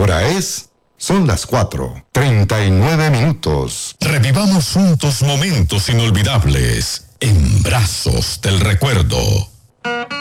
hora son las 4:39. Revivamos juntos momentos inolvidables en Brazos del Recuerdo.